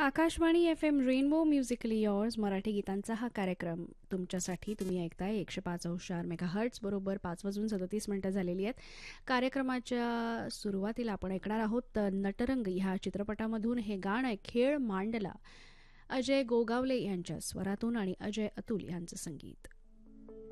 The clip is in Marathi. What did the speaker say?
Akashvani F M rainbow musically यॉर्स Marathi गीतांचा हा कार्यक्रम तुमच्यासाठी. तुम्ही ऐकताय 105.4 मेगाहर्ट्झ बरोबर 5:37 झालेली आहेत. कार्यक्रमाच्या सुरुवातीला आपण ऐकणार आहोत नटरंग ह्या चित्रपटामधून हे गाणं खेळ मांडला, अजय गोगावले यांच्या स्वरातून आणि अजय अतुल यांचं संगीत.